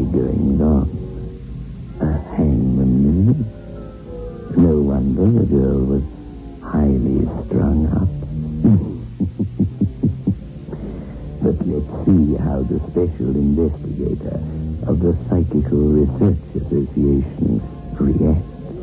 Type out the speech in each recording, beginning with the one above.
goings on. A hangman. No wonder the girl was highly strung up. But let's see how the special investigator of the Psychical Research Association reacts.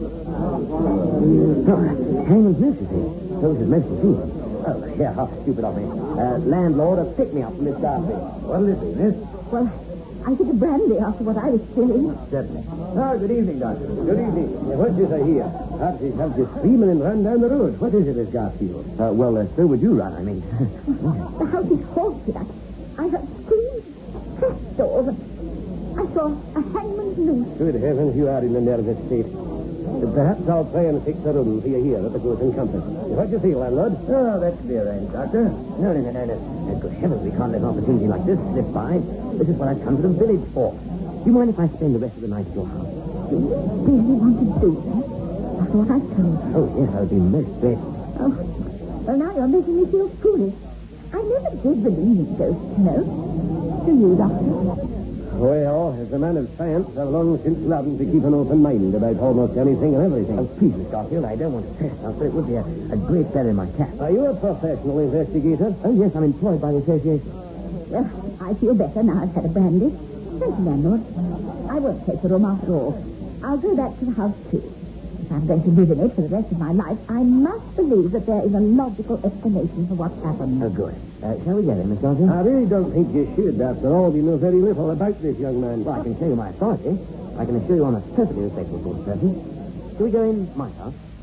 Hangman's Noose is here. So is his Mr. Stephen. Oh, yeah, how stupid of me. Landlord, pick me up from this Garfield. What'll it be, miss? Well, I think a brandy after what I was feeling. Certainly. Good evening, Doctor. Good evening. What did I hear? Have you screaming and run down the road. What is it, Miss Garfield? So would you run, I mean. The house is haunted. I heard screams, trap doors. I saw a hangman's noose. Good heavens, you are in a nervous state. Perhaps I'll try and fix a room for you here at the Goose and Compass. What do you feel, landlord? Oh, that should be arranged, Doctor. No. Good heavens, we can't let an opportunity like this slip by. This is what I've come to the village for. Do you mind if I spend the rest of the night at your house? Do you really want to do that? After what I've told you? Oh, yes, I'll be most grateful. Oh, well, now you're making me feel foolish. I never did believe in ghosts, you know. Do you, Doctor? Well, as a man of science, I've long since learned to keep an open mind about almost anything and everything. Oh, please, Miss Garfield, I don't want to trespass, but it would be a great feather in my cap. Are you a professional investigator? Oh, yes, I'm employed by the association. Well, I feel better now I've had a brandy. Thank you, landlord. I won't take the room after all. I'll go back to the house, too. If I'm going to live in it for the rest of my life, I must believe that there is a logical explanation for what's happened. Oh, good. Shall we get him, Miss Garfield? I really don't think you should. After all, we know very little about this young man. Well, I can show you my authority. I can assure you I'm a perfectly respectable sort of person. Shall we go in my house?